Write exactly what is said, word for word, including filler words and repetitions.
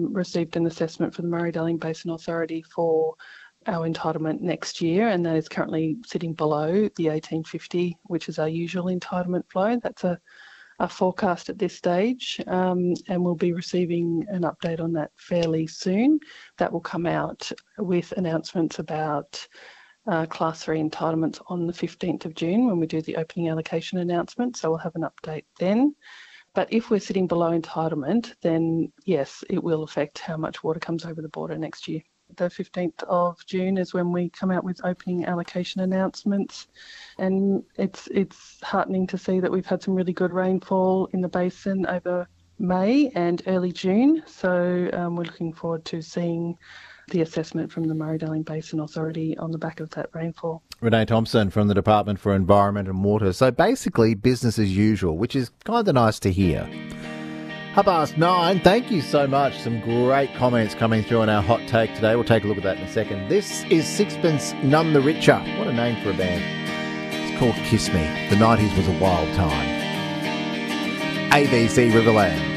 um, received an assessment from the Murray-Darling Basin Authority for our entitlement next year, and that is currently sitting below the eighteen fifty, which is our usual entitlement flow. That's a, a forecast at this stage, um, and we'll be receiving an update on that fairly soon. That will come out with announcements about uh, Class three entitlements on the fifteenth of June when we do the opening allocation announcement, so we'll have an update then. But if we're sitting below entitlement, then yes, it will affect how much water comes over the border next year. The fifteenth of June is when we come out with opening allocation announcements, and it's it's heartening to see that we've had some really good rainfall in the basin over May and early June, so um, we're looking forward to seeing the assessment from the Murray-Darling Basin Authority on the back of that rainfall. Renee Thompson from the Department for Environment and Water. So basically business as usual, which is kind of nice to hear. Half past nine. Thank you so much. Some great comments coming through on our hot take today. We'll take a look at that in a second. This is Sixpence None the Richer. What a name for a band. It's called Kiss Me. The nineties was a wild time. A B C Riverland.